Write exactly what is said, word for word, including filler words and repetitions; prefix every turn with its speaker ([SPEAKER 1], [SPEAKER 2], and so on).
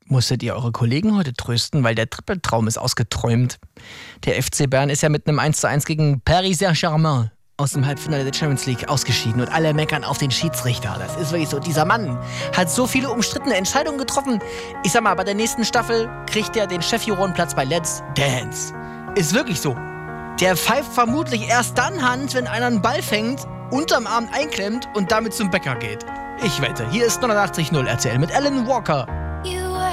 [SPEAKER 1] Musstet ihr eure Kollegen heute trösten, weil der Trippeltraum ist ausgeträumt. Der F C Bayern ist ja mit einem eins zu eins gegen Paris Saint-Germain aus dem Halbfinale der Champions League ausgeschieden und alle meckern auf den Schiedsrichter. Das ist wirklich so. Dieser Mann hat so viele umstrittene Entscheidungen getroffen. Ich sag mal, bei der nächsten Staffel kriegt er den Chefjurorenplatz bei Let's Dance. Ist wirklich so. Der pfeift vermutlich erst dann Hand, wenn einer einen Ball fängt, unterm Arm einklemmt und damit zum Bäcker geht. Ich wette, hier ist neunundachtzig null R T L mit Alan Walker.